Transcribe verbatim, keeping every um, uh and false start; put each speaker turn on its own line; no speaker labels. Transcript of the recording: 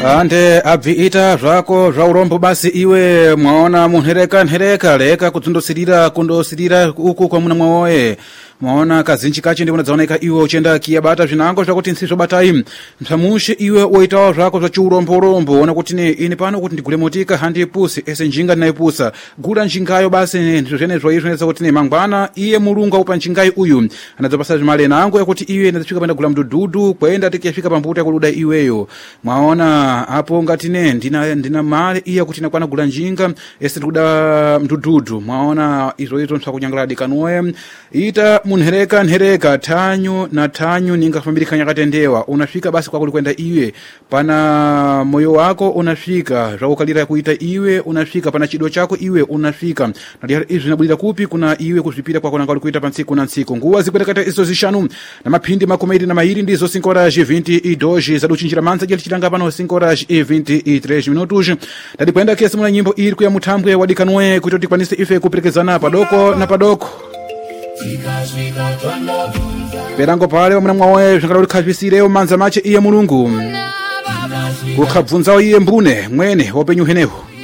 ande abviita zvako zvaurombo basi iwe mwaona munhereka nhereka leka kudzindosirira kundosirira uku kwamuna mwawoye mwaona kazhinji kacho ndivona dzaoneka iwe uchenda kiyabata zvinango zvakuti nsizvobatai msamushe iwe oitawo zvako zvachiuromborombo ona kuti ne ini pano kuti ndigule motika handipusi ese njinga ndinaipusa gula njingayo basi ndizvo zvenezvo izvo zvinoita kuti ne mangwana iye mulungu aupa njingayi uyu anadzapasa zvimali nango yakuti iwe ndazvika panda gula mdududu kwenda tikiyafika pambuto yakuluda iweyo mwaona apo ngati ne ndina ndina mali iya kuti nakwana gula njinga ese ndikuda mdududu mwaona izvo izvo msakunyangala dikanoye ita munhereka nhereka tanyu na tanyu ninga familika nyakatendewa unafika basi kwa kulikwenda iwe pana moyo wako unafika zvaukalira kuita iwe unafika pana chido chako iwe unafika na izvi zinabudira kupi kuna iwe kuzvipira kwako nanga kuita pansiku na nsiku nguwa zikurekata izo zishanu na mapindi makomairi na mahiri ndizo cinco horas e vinte e dois zaduchinjira manza jeli chitanga pano cinco horas e vinte e três minutos ndadi kwenda kesi muna nyimbo iri kuya mutambwe wadikanwe kuti tikwanise ife kuperekezana padoko na padoko perango pale wamuna mwawe zvangada kuti khazvisirewo manza mache iye mulungu ukhabvunzawo iye mbune mwene wopenyu heneho